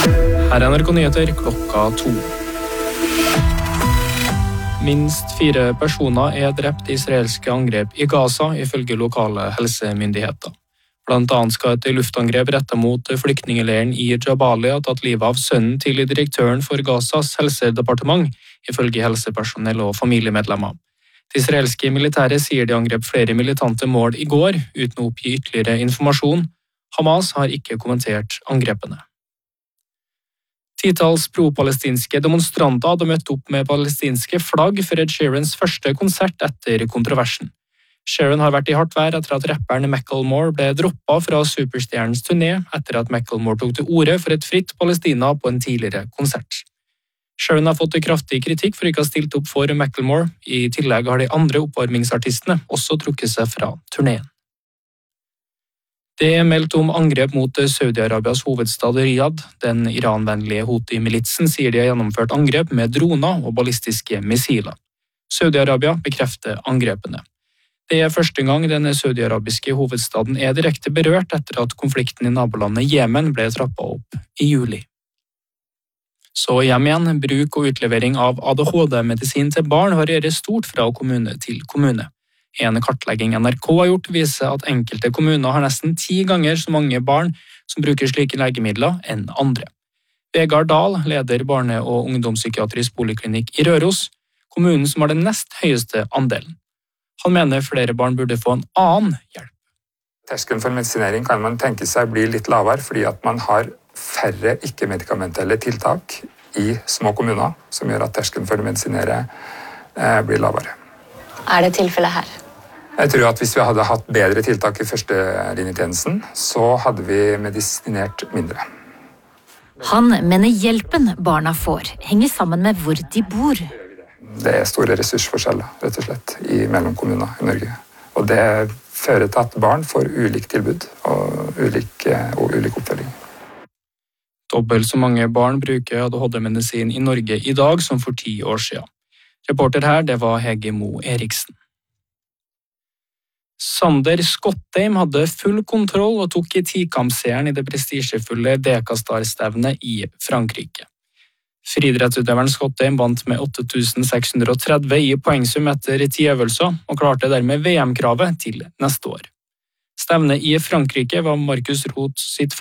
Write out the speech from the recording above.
Her er NRK Nyheter klokka 2. Minst 4 personer er drept i israelske angrep i Gaza, ifølge lokale helsemyndigheter. Blant annet skal et luftangrep rettet mot flyktningeleiren i Jabalia ha tatt livet av sønnen til direktøren for Gazas helsedepartement, ifølge helsepersonell og familiemedlemmer. Det israelske militæret sier de angrep flere militante mål i går, uten å oppgi ytterligere informasjon. Hamas har ikke kommentert angrepene. Titalls pro-palestinske demonstranter hadde møtt opp med palestinske flagg for Ed Sheerans første konsert etter kontroversen. Sheeran har vært i hardt vær etter at rapperen Macklemore ble droppet fra superstjernens turné etter at Macklemore tok til orde for et fritt Palestina på en tidligere konsert. Sheeran har fått kraftig kritikk for ikke å ha stilt opp for Macklemore. I tillegg har de andre oppvarmingsartistene også trukket seg fra turneen. Det er meldt om angrep mot Saudi-Arabias hovedstad Riyadh. Den iranvennlige Houthi-militsen sier de har gjennomført angrep med droner og ballistiske missiler. Saudi-Arabia bekrefter angrepene. Det er første gang den saudi-arabiske hovedstaden er direkte berørt etter at konflikten i nabolandet Jemen ble trappet opp i juli. Så hjem igjen, bruk og utlevering av ADHD-medisin til barn varierer stort fra kommune til kommune. En kartlegging NRK har gjort viser at enkelte kommuner har nesten 10 ganger så mange barn som bruker slike legemidler enn andre. Vegard Dahl leder barne- og ungdomspsykiatrisk poliklinikk i Røros, kommunen som har den nest høyeste andelen. Han mener flere barn burde få en annen hjelp. Terskelen for medisinering kan man tenke seg blir litt lavere fordi at man har færre ikke-medikamentelle tiltak i små kommuner, som gjør at terskelen for å medisinere blir lavere. Er det tilfellet her? Jeg tror at hvis vi hadde hatt bedre tiltak i førstelinjetjenesten, så hadde vi medisinert mindre. Han mener hjelpen barna får henger sammen med hvor de bor. Det er store ressursforskjeller, rett og slett, mellom kommuner i Norge. Og det fører til at barn får ulik tilbud og ulik oppfølging. Dobbelt så mange barn bruker ADHD-medisin i Norge i dag som for 10 år siden. Reporter her, det var Hege Mo Eriksen. Sander Skottheim hadde full kontroll og tok i 10-kampseieren i det prestisjefulle Dekastar-stevnet i Frankrike. Friidrettsutøveren Skottheim vant med 8630 i poengsum etter 10 øvelser og klarte dermed VM-kravet til neste år. Stevnet i Frankrike var Markus Roth sitt